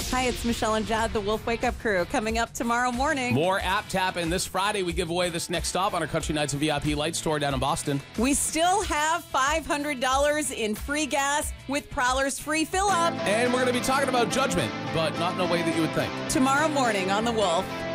Hi, it's Michelle and Jad, the Wolf Wake Up Crew. Coming up tomorrow morning. More app tapping. This Friday, we give away this next stop on our Country Nights and VIP Light store down in Boston. We still have $500 in free gas with Prowler's free fill-up. And we're going to be talking about judgment, but not in a way that you would think. Tomorrow morning on The Wolf.